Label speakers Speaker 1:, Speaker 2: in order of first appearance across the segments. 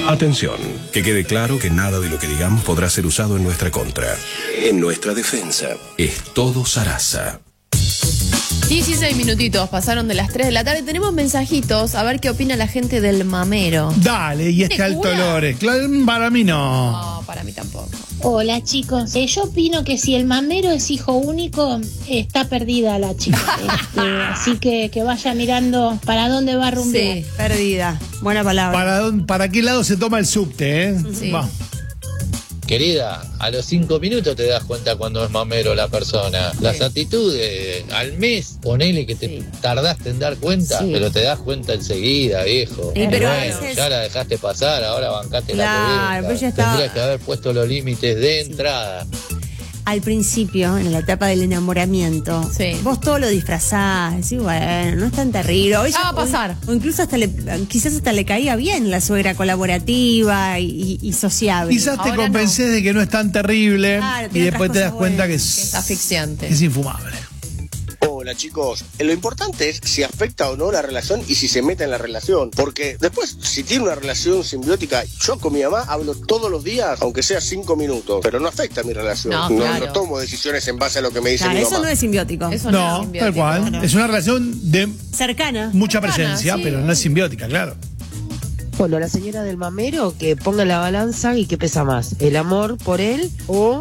Speaker 1: Atención, que quede claro que nada de lo que digamos podrá ser usado en nuestra contra. En nuestra defensa, es todo Sarasa.
Speaker 2: 16 minutitos pasaron de las 3 de la tarde. Tenemos mensajitos, a ver qué opina la gente del mamero.
Speaker 3: Dale, y este alto olores. Claro, para mí no.
Speaker 2: No, para mí tampoco.
Speaker 4: Hola chicos, yo opino que si el mamero es hijo único, está perdida la chica. Así que vaya mirando para dónde va a rumbear.
Speaker 5: Sí, perdida. Buena palabra.
Speaker 3: ¿Para qué lado se toma el subte, eh?
Speaker 2: Sí.
Speaker 3: Va.
Speaker 6: Querida, a los 5 minutos te das cuenta cuando es mamero la persona. Las actitudes, al mes, ponele que te tardaste en dar cuenta, pero te das cuenta enseguida, viejo.
Speaker 5: Pero
Speaker 6: bueno,
Speaker 5: a veces...
Speaker 6: ya la dejaste pasar, ahora bancate
Speaker 5: Claro,
Speaker 6: la
Speaker 5: pues ya estaba...
Speaker 6: Tendrías que haber puesto los límites de entrada.
Speaker 5: Al principio, en la etapa del enamoramiento, vos todo lo disfrazás, decís, bueno, no es tan terrible.
Speaker 2: Va a pasar.
Speaker 5: O incluso quizás hasta le caía bien la suegra colaborativa y sociable.
Speaker 3: Quizás te convences de que no es tan terrible,
Speaker 5: claro,
Speaker 3: y después te das cuenta que
Speaker 2: es asfixiante.
Speaker 3: Es infumable.
Speaker 7: Hola chicos, lo importante es si afecta o no la relación y si se mete en la relación, porque después si tiene una relación simbiótica, yo con mi mamá hablo todos los días, aunque sea 5 minutos, pero no afecta mi relación, no tomo decisiones en base a lo que me dice mi mamá.
Speaker 5: Eso no es simbiótico.
Speaker 2: Eso
Speaker 3: no,
Speaker 2: es simbiótico.
Speaker 3: tal cual, es una relación de
Speaker 5: cercana,
Speaker 3: mucha presencia, pero no es simbiótica, claro.
Speaker 8: Bueno, la señora del mamero que ponga la balanza y que pesa más, el amor por él o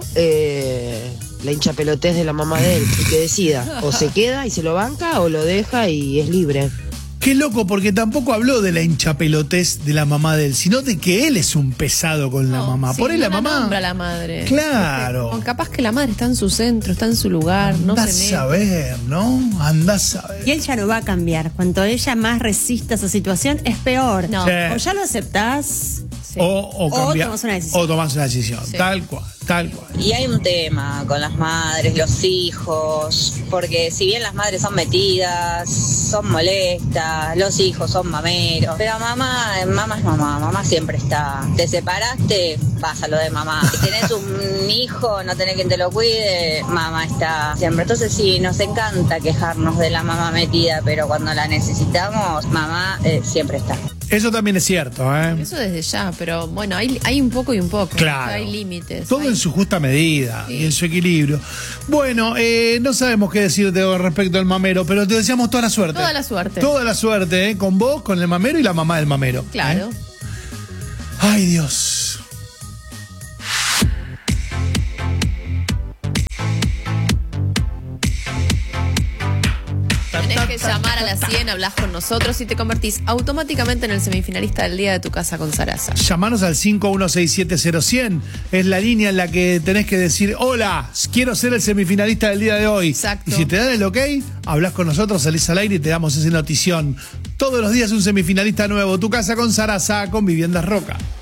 Speaker 8: la hinchapelotez de la mamá de él, y que decida, o se queda y se lo banca o lo deja y es libre.
Speaker 3: Qué loco, porque tampoco habló de la hinchapelotez de la mamá de él, sino de que él es un pesado con la mamá. Por él la mamá
Speaker 2: nombra a la madre.
Speaker 3: Claro.
Speaker 2: Porque, capaz que la madre está en su centro, está en su lugar, no se mete.
Speaker 3: Andás a ver, ¿no? Andás a ver.
Speaker 5: Y él ya no va a cambiar. Cuanto ella más resista esa situación, es peor.
Speaker 2: No.
Speaker 3: Sí.
Speaker 5: O ya lo aceptás,
Speaker 3: o
Speaker 5: tomás una decisión.
Speaker 3: O tomás una decisión, tal cual.
Speaker 9: Y hay un tema con las madres, los hijos, porque si bien las madres son metidas, son molestas, los hijos son mameros, pero mamá es mamá siempre está. Te separaste, vas a lo de mamá. Si tenés un hijo, no tenés quien te lo cuide, mamá está siempre. Entonces sí, nos encanta quejarnos de la mamá metida, pero cuando la necesitamos, mamá siempre está.
Speaker 3: Eso también es cierto, ¿eh?
Speaker 2: Eso desde ya, pero bueno, hay un poco y un poco.
Speaker 3: Claro.
Speaker 2: Hay límites.
Speaker 3: Todo en su justa medida y en su equilibrio. Bueno, no sabemos qué decirte respecto al mamero, pero te deseamos toda la suerte.
Speaker 2: Toda la suerte.
Speaker 3: Toda la suerte, ¿eh? Con vos, con el mamero y la mamá del mamero.
Speaker 2: Claro.
Speaker 3: Ay, Dios.
Speaker 2: Tenés que llamar a la 100, hablas con nosotros y te convertís automáticamente en el semifinalista del día de Tu Casa con Sarasa.
Speaker 3: Llamanos al 51670100. Es la línea en la que tenés que decir: hola, quiero ser el semifinalista del día de hoy.
Speaker 2: Exacto.
Speaker 3: Y si te dan el ok, hablas con nosotros, salís al aire y te damos esa notición. Todos los días un semifinalista nuevo. Tu Casa con Sarasa, con Viviendas Roca.